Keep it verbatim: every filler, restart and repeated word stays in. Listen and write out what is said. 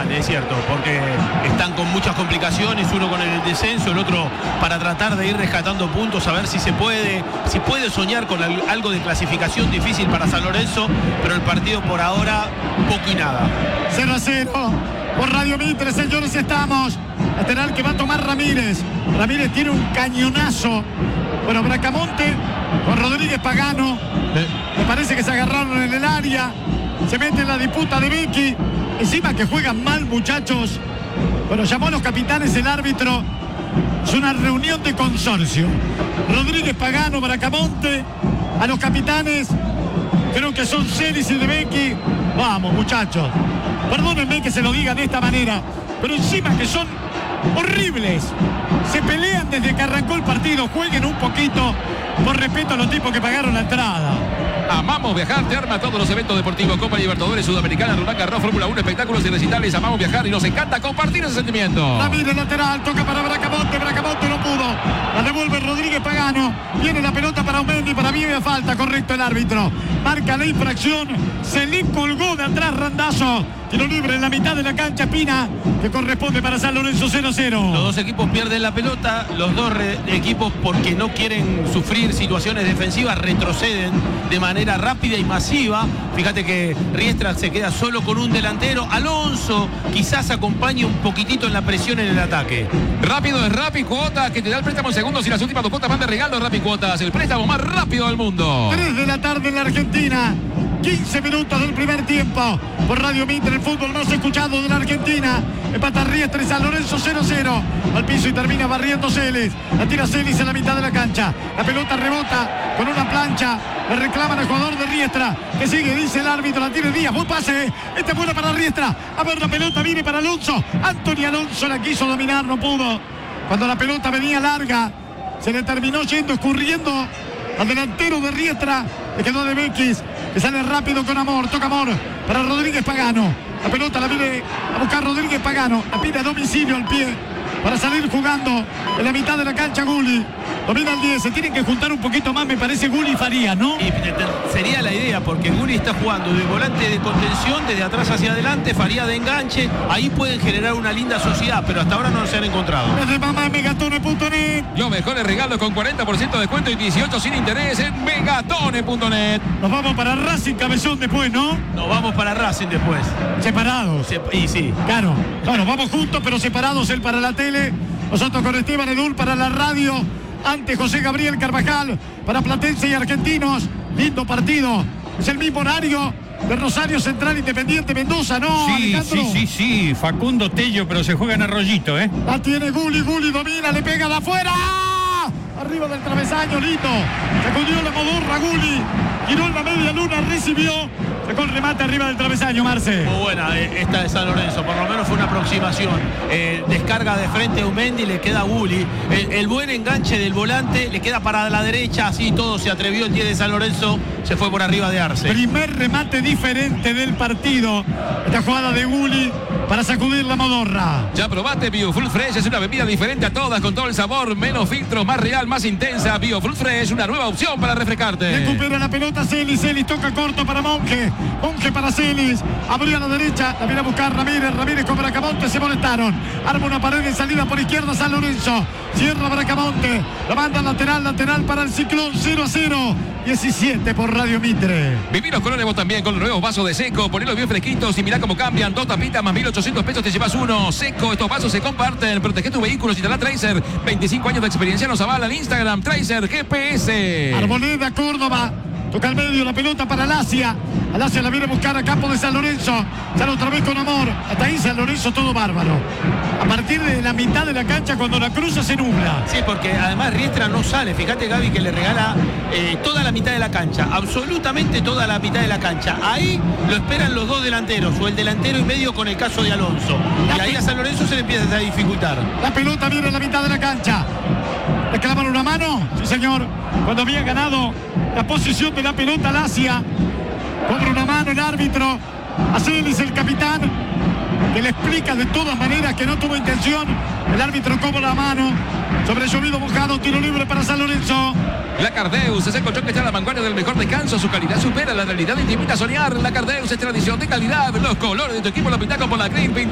mal, es cierto, porque están con muchas complicaciones, uno con el descenso, el otro para tratar de ir rescatando puntos, a ver si se puede, si puede soñar con algo de clasificación difícil para San Lorenzo, pero el partido por ahora, poco y nada. cero a cero por Radio Mitre, señores, estamos. Lateral que va a tomar Ramírez. Ramírez tiene un cañonazo. Bueno, Bracamonte con Rodríguez Pagano. Eh. Me parece que se agarraron en el área. Se mete en la disputa de Becky. Encima que juegan mal, muchachos. Bueno, llamó a los capitanes el árbitro. Es una reunión de consorcio. Rodríguez Pagano, Bracamonte. A los capitanes, creo que son Celis y de Becky. Vamos, muchachos. Perdónenme que se lo diga de esta manera, pero encima que son horribles. Se pelean desde que arrancó el partido. Jueguen un poquito por respeto a los tipos que pagaron la entrada. Amamos Viajar, te arma todos los eventos deportivos, Copa Libertadores, Sudamericana, Roland Garros, Fórmula uno, espectáculos y recitales. Amamos viajar y nos encanta compartir ese sentimiento. Ramírez lateral, toca para Bracamonte, Bracamonte no pudo. La devuelve Rodríguez Pagano. Viene la pelota para Aumendi, para mí me falta, correcto el árbitro. Marca la infracción, se le colgó de atrás Randazzo. Tiro libre en la mitad de la cancha, Pina, que corresponde para San Lorenzo. Cero cero. Los dos equipos pierden la pelota, los dos equipos, porque no quieren sufrir situaciones defensivas, retroceden de manera rápida y masiva. Fíjate que Riestra se queda solo con un delantero. Alonso quizás acompañe un poquitito en la presión en el ataque. Rápido es Rappi Cuotas, que te da el préstamo en segundos y las últimas dos cuotas van de regalo. Rappi Cuotas, el préstamo más rápido del mundo. tres de la tarde en la Argentina. quince minutos del primer tiempo. Por Radio Mitre, el fútbol más escuchado de la Argentina. Empata Riestra y San Lorenzo cero cero. Al piso y termina barriendo Celis. La tira Celis en la mitad de la cancha. La pelota rebota con una plancha. Le reclaman al jugador de Riestra. Que sigue, dice el árbitro. La tiene Díaz. Buen pase. Esta es buena para Riestra. A ver, la pelota viene para Alonso. Antonio Alonso la quiso dominar, no pudo. Cuando la pelota venía larga, se le terminó yendo, escurriendo al delantero de Riestra. Le quedó de Bequis, que sale rápido con Amor. Toca Amor para Rodríguez Pagano. La pelota la viene a buscar Rodríguez Pagano. La pide a domicilio al pie para salir jugando en la mitad de la cancha Gulli. Domina el diez. Se tienen que juntar un poquito más, me parece, Gulli y Faría, ¿no? Y sería la idea, porque Gulli está jugando de volante de contención, desde atrás hacia adelante, Faría de enganche. Ahí pueden generar una linda sociedad, pero hasta ahora no se han encontrado. Desde mamá megatone punto net. Los mejores regalos con cuarenta por ciento de descuento y dieciocho sin interés en megatone punto net. Nos vamos para Racing Cabezón después, ¿no? Nos vamos para Racing después. Separados. Se, y sí. Claro. Bueno, vamos juntos, pero separados. Él para la tele, nosotros con Esteban Edul para la radio. Ante José Gabriel Carvajal para Platense y Argentinos. Lindo partido. Es el mismo horario de Rosario Central Independiente Mendoza, ¿no, Sí, Alejandro? sí, sí, sí. Facundo Tello, pero se juega en Arroyito, ¿eh? La tiene Gulli, Gulli domina, le pega de afuera. Arriba del travesaño, lindo. Sacudió la modorra Gulli. Giró en la media luna, recibió. Sacó el remate arriba del travesaño, Marce. Muy buena eh, esta de San Lorenzo, por lo menos fue una aproximación. Eh, descarga de frente a Aumendi, le queda a Gulli. El, el buen enganche del volante, le queda para la derecha, así todo se atrevió el diez de San Lorenzo, se fue por arriba de Arce. Primer remate diferente del partido. Esta jugada de Gulli para sacudir la modorra. Ya probaste Biofruit Fresh, es una bebida diferente a todas, con todo el sabor, menos filtros, más real, más intensa. Biofruit Fresh, una nueva opción para refrescarte. Recupera la pelota Celis, Celis toca corto para Monge. Monge para Celis, abrió a la derecha, la viene a buscar Ramírez, Ramírez con Bracamonte, se molestaron. Arma una pared de salida por izquierda San Lorenzo. Cierra Bracamonte, la manda lateral, lateral para el Ciclón. Cero a cero. diecisiete por Radio Mitre. Viví los colores vos también con los nuevos vasos de Seco. Ponelos bien fresquitos y mirá cómo cambian. Dos tapitas más mil ochocientos pesos te llevas uno. Seco, estos vasos se comparten. Protege tu vehículo, instalá Tracer. veinticinco años de experiencia nos avala en Instagram. Tracer G P S. Arboleda, Córdoba. Toca al medio la pelota para Alasia. Alasia la viene a buscar a campo de San Lorenzo. Sale otra vez con Amor. Hasta ahí San Lorenzo todo bárbaro. A partir de la mitad de la cancha, cuando la cruza se nubla. Sí, porque además Riestra no sale. Fíjate, Gaby, que le regala eh, toda la mitad de la cancha. Absolutamente toda la mitad de la cancha. Ahí lo esperan los dos delanteros. O el delantero y medio con el caso de Alonso. Y ahí a San Lorenzo se le empieza a dificultar. La pelota viene en la mitad de la cancha. ¿Le clavan una mano? Sí, señor. Cuando había ganado la posición de la pelota Alasia. Cobra una mano el árbitro. A Celis, el capitán, que le explica de todas maneras que no tuvo intención. El árbitro cobra la mano. Sobre llovido mojado, tiro libre para San Lorenzo. La Cardeus es el colchón que está a la vanguardia del mejor descanso. Su calidad supera la realidad y te invita a soñar. La Cardeus es tradición de calidad. Los colores de tu equipo lo pinta con la Green.